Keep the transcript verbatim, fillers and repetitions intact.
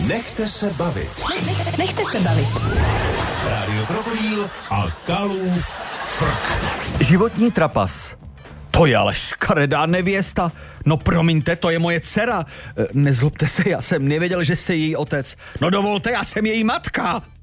Nechte se bavit. Nech, nechte se bavit. Rádio Krokodýl a Kalův frk. Životní trapas. To je ale škaredá nevěsta. No promiňte, to je moje dcera. E, Nezlobte se, já jsem nevěděl, že jste její otec. No dovolte, já jsem její matka.